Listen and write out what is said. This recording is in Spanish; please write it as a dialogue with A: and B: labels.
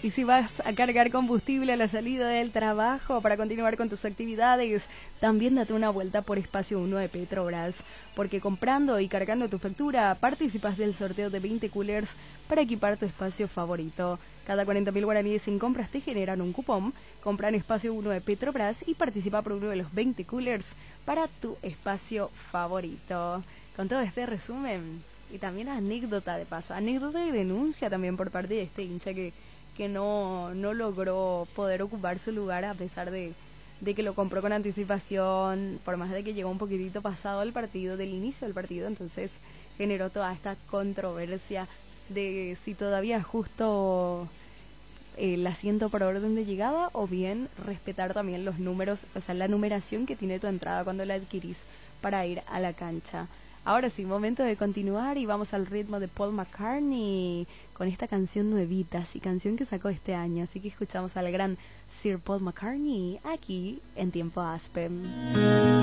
A: Y si vas a cargar combustible a la salida del trabajo para continuar con tus actividades, también date una vuelta por Espacio 1 de Petrobras, porque comprando y cargando tu factura, participas del sorteo de 20 coolers para equipar tu espacio favorito. Cada 40.000 guaraníes en compras te generan un cupón. Compra en Espacio 1 de Petrobras y participa por uno de los 20 coolers para tu espacio favorito. Con todo este resumen, y también anécdota de paso, anécdota y denuncia también por parte de este hincha que no logró poder ocupar su lugar a pesar de que lo compró con anticipación, por más de que llegó un poquitito pasado el partido, del inicio del partido, entonces generó toda esta controversia de si todavía justo el asiento por orden de llegada o bien respetar también los números, o sea, la numeración que tiene tu entrada cuando la adquirís para ir a la cancha. Ahora sí, momento de continuar y vamos al ritmo de Paul McCartney con esta canción nuevita, sí, canción que sacó este año. Así que escuchamos al gran Sir Paul McCartney aquí en Tiempo Aspen.